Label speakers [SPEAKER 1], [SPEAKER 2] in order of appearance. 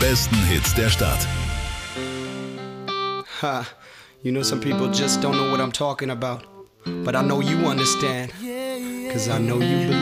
[SPEAKER 1] besten Hits der Stadt.
[SPEAKER 2] Ha, you know some people just don't know what I'm talking about. But I know you understand, 'cause I know you believe.